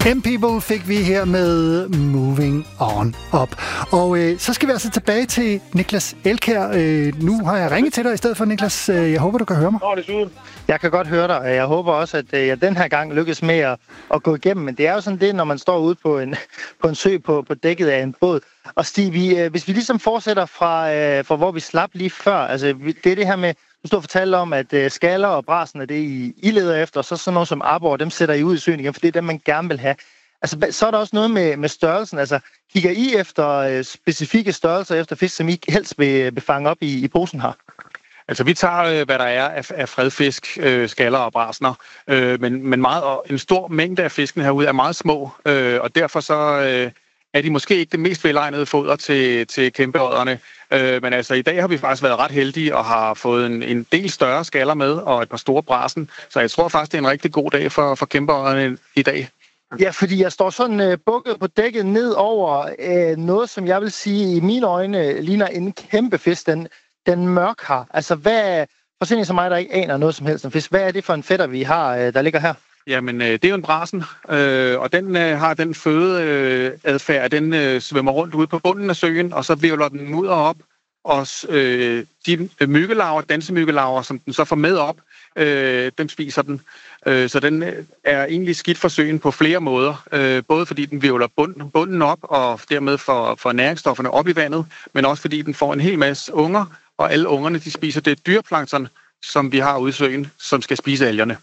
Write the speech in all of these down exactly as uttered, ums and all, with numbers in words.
M-People fik vi her med Moving On Up. Og øh, så skal vi altså tilbage til Niklas Elkjær. Øh, nu har jeg ringet til dig i stedet for, Niklas. Øh, jeg håber, du kan høre mig. Nå, det er jeg kan godt høre dig, og jeg håber også, at jeg den her gang lykkes med at, at gå igennem. Men det er jo sådan det, når man står ude på en, på en sø på, på dækket af en båd. Og Stig, vi, hvis vi ligesom fortsætter fra, fra hvor vi slap lige før, altså det er det her med, du stod og fortalte om, at skaller og brasen er det, I, I leder efter, og så sådan noget som arbor, dem sætter I ud i søen igen, for det er dem, man gerne vil have. Altså, så er der også noget med, med størrelsen. Altså, kigger I efter specifikke størrelser efter fisk, som I helst vil fange op i, i posen her? Altså, vi tager, hvad der er af, af fredfisk, øh, skaller og brasner, øh, men, men meget, en stor mængde af fiskene herude er meget små, øh, og derfor så øh, er de måske ikke det mest velegnede foder til, til kæmpeodderne. Øh, men altså, i dag har vi faktisk været ret heldige og har fået en, en del større skaller med og et par store brasen, så jeg tror faktisk, det er en rigtig god dag for, for kæmpeodderne i dag. Ja, fordi jeg står sådan uh, bukket på dækket ned over uh, noget, som jeg vil sige i mine øjne ligner en kæmpe fisk, den, den mørk har. Altså, hvad, for sådan en som mig, der ikke aner noget som helst om fisk, hvad er det for en fætter, vi har, uh, der ligger her? Jamen, øh, det er jo en brasen, øh, og den øh, har den fødeadfærd, den øh, svømmer rundt ude på bunden af søen, og så virvler den mudder op, og øh, de myggelarver, dansemyggelarver, som den så får med op, øh, dem spiser den. Øh, så den er egentlig skidt for søen på flere måder, øh, både fordi den virvler bunden, bunden op, og dermed får, får næringsstofferne op i vandet, men også fordi den får en hel masse unger, og alle ungerne, de spiser det dyreplankton, som vi har ude i søen, som skal spise algerne.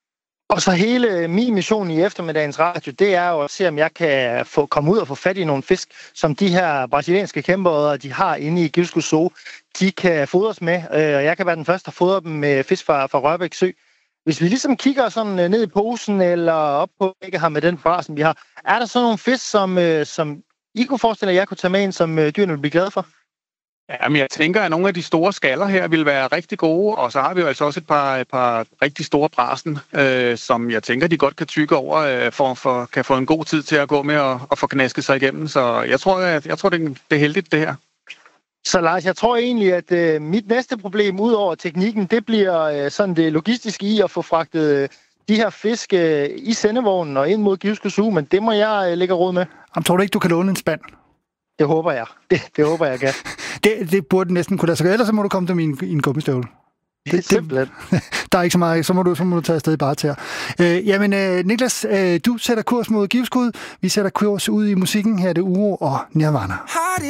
Og så hele min mission i eftermiddagens radio, det er jo at se, om jeg kan få komme ud og få fat i nogle fisk, som de her brasilianske kæmpeodder, de har inde i Givskud Zoo, de kan fodres med. Og jeg kan være den første, der fodrer dem med fisk fra, fra Rørbæk Sø. Hvis vi ligesom kigger sådan ned i posen eller op på ikke har med den brasen, vi har, er der så nogle fisk, som, som I kunne forestille, at jeg kunne tage med ind, som dyrene vil blive glade for? Jamen, jeg tænker, at nogle af de store skaller her vil være rigtig gode, og så har vi jo altså også et par, et par rigtig store brasen, øh, som jeg tænker, de godt kan tygge over, øh, for, for kan få en god tid til at gå med og, og få knasket sig igennem. Så jeg tror, at, jeg tror det, det er heldigt, det her. Så Lars, jeg tror egentlig, at øh, mit næste problem, ud over teknikken, det bliver øh, sådan det logistiske i at få fragtet øh, de her fisk øh, i sendevognen og ind mod Givskud Zoo, men det må jeg øh, lægge råd med. Jamen, tror du ikke, du kan låne en spand? Det håber jeg. Det, det håber jeg, kan. Det, det burde næsten kunne lade sig gøre, ellers så må du komme til min en gummistøvle. Det er simpelthen. Der er ikke så meget, så må du, så må du tage afsted bare til. Øh, jamen, øh, Niklas, øh, du sætter kurs mod Givskud. Vi sætter kurs ud i musikken. Her er det Uro og Nirvana.